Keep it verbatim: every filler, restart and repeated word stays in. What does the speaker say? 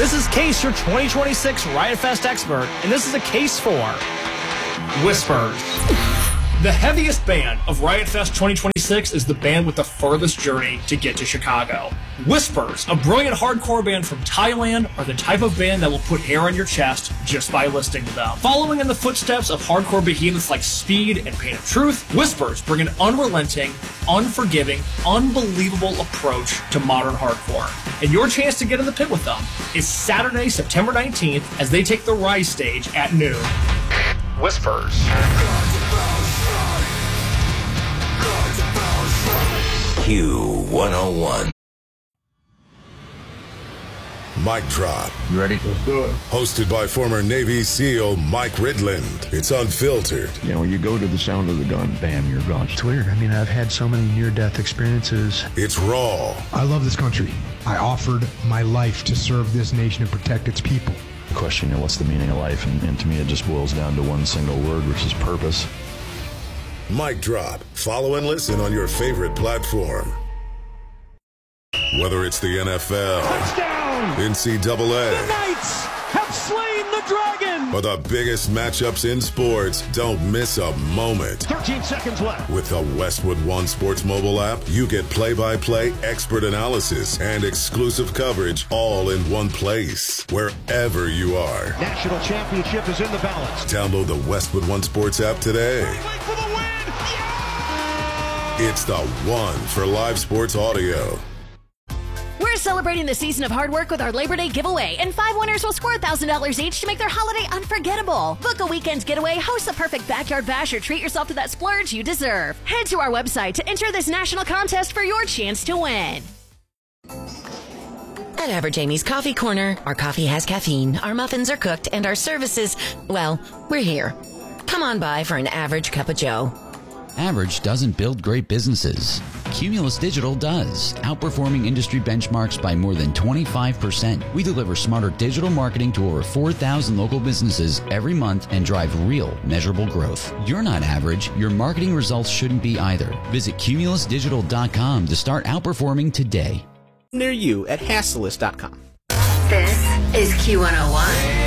This is Case, your twenty twenty-six Riot Fest expert, and this is a case for Whispers. The heaviest band of Riot Fest twenty twenty-six is the band with the furthest journey to get to Chicago. Whispers, a brilliant hardcore band from Thailand, are the type of band that will put hair on your chest just by listening to them. Following in the footsteps of hardcore behemoths like Speed and Pain of Truth, Whispers bring an unrelenting, unforgiving, unbelievable approach to modern hardcore. And your chance to get in the pit with them is Saturday, September nineteenth, as they take the Rise stage at noon. Whispers. Q one oh one. Mic Drop. You ready? Let's do it. Hosted by former Navy SEAL Mike Ridland. It's unfiltered. You know, you go to the sound of the gun, bam, you're gone. It's weird. I mean, I've had so many near-death experiences. It's raw. I love this country. I offered my life to serve this nation and protect its people. The question, you know, what's the meaning of life? And, and to me, it just boils down to one single word, which is purpose. Mic Drop. Follow and listen on your favorite platform. Whether it's the N F L, touchdown, N C double A, the Knights have slain the dragon, or the biggest matchups in sports, don't miss a moment. thirteen seconds left. With the Westwood One Sports mobile app, you get play-by-play, expert analysis, and exclusive coverage all in one place, wherever you are. National championship is in the balance. Download the Westwood One Sports app today. Wait for the win. Yeah! It's the one for live sports audio. We're celebrating the season of hard work with our Labor Day giveaway, and five winners will score one thousand dollars each to make their holiday unforgettable. Book a weekend getaway, host the perfect backyard bash, or treat yourself to that splurge you deserve. Head to our website to enter this national contest for your chance to win. At Average Amy's Coffee Corner, our coffee has caffeine, our muffins are cooked, and our services, well, we're here. Come on by for an average cup of joe. Average doesn't build great businesses. Cumulus Digital does, outperforming industry benchmarks by more than twenty-five percent. We deliver smarter digital marketing to over four thousand local businesses every month and drive real, measurable growth. You're not average. Your marketing results shouldn't be either. Visit cumulus digital dot com to start outperforming today. Near you at Hasselist dot com. This is Q one oh one.